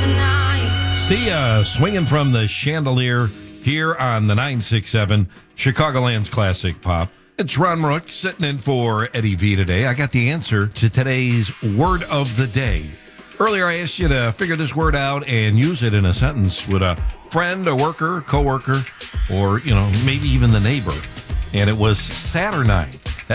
Sia swinging from the chandelier here on the 967 Chicagoland's Classic Pop. It's Ron Rook sitting in for Eddie V today. I got the answer to today's word of the day. Earlier, I asked you to figure this word out and use it in a sentence with a friend, a worker, coworker, or, maybe even the neighbor. And it was Saturnine.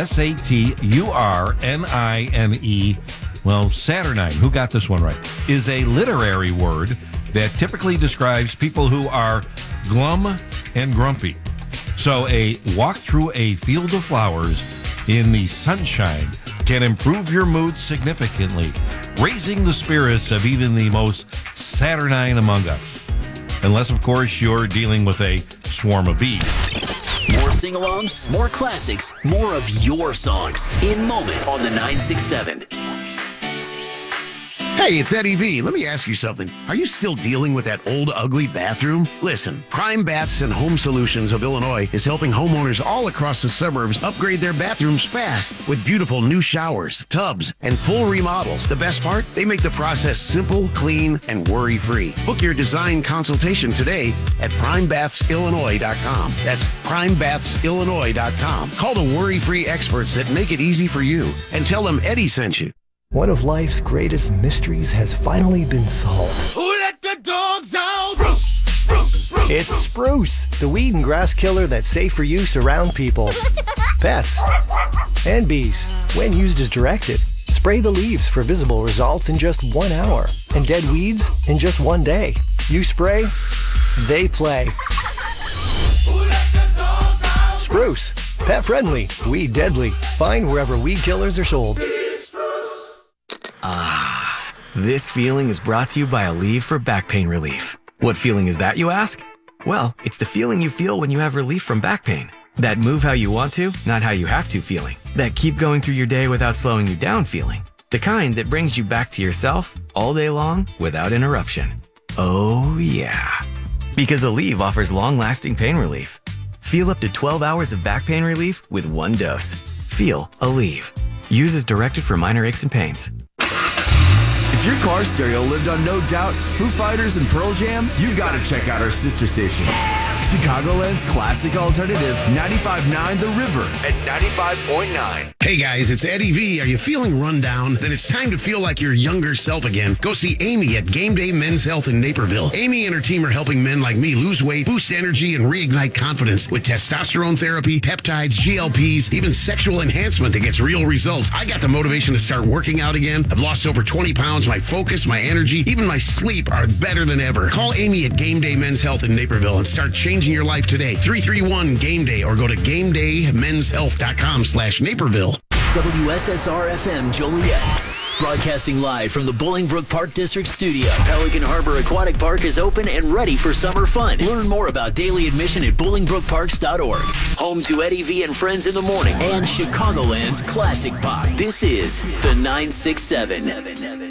Saturninine. Well, Saturnine, who got this one right, is a literary word that typically describes people who are glum and grumpy. So a walk through a field of flowers in the sunshine can improve your mood significantly, raising the spirits of even the most Saturnine among us. Unless, of course, you're dealing with a swarm of bees. More sing-alongs, more classics, more of your songs in moments on the 967. Hey, it's Eddie V. Let me ask you something. Are you still dealing with that old, ugly bathroom? Listen, Prime Baths and Home Solutions of Illinois is helping homeowners all across the suburbs upgrade their bathrooms fast with beautiful new showers, tubs, and full remodels. The best part? They make the process simple, clean, and worry-free. Book your design consultation today at PrimeBathsIllinois.com. That's PrimeBathsIllinois.com. Call the worry-free experts that make it easy for you and tell them Eddie sent you. One of life's greatest mysteries has finally been solved. Who let the dogs out? Spruce, spruce, spruce. It's Spruce, the weed and grass killer that's safe for use around people, pets, and bees. When used as directed, spray the leaves for visible results in just 1 hour, and dead weeds in just 1 day. You spray, they play. Who let the dogs out? Spruce, pet friendly, weed deadly. Find wherever weed killers are sold. This feeling is brought to you by Aleve for back pain relief. What feeling is that, you ask? Well, it's the feeling you feel when you have relief from back pain. That move how you want to, not how you have to feeling. That keep going through your day without slowing you down feeling. The kind that brings you back to yourself all day long without interruption. Oh yeah. Because Aleve offers long-lasting pain relief. Feel up to 12 hours of back pain relief with 1 dose. Feel Aleve. Use as directed for minor aches and pains. If your car stereo lived on No Doubt, Foo Fighters, and Pearl Jam, you gotta check out our sister station, Chicagoland's classic alternative, 95.9 The River at 95.9. Hey guys, it's Eddie V. Are you feeling run down? Then it's time to feel like your younger self again. Go see Amy at Game Day Men's Health in Naperville. Amy and her team are helping men like me lose weight, boost energy, and reignite confidence with testosterone therapy, peptides, GLPs, even sexual enhancement that gets real results. I got the motivation to start working out again. I've lost over 20 pounds. My focus, my energy, even my sleep are better than ever. Call Amy at Game Day Men's Health in Naperville and start changing your life today. 331-GAME-DAY or go to GameDayMen'sHealth.com/Naperville. WSSR-FM Joliet. Broadcasting live from the Bolingbrook Park District studio. Pelican Harbor Aquatic Park is open and ready for summer fun. Learn more about daily admission at BolingbrookParks.org. Home to Eddie V and Friends in the Morning and Chicagoland's Classic Pop. This is the 967.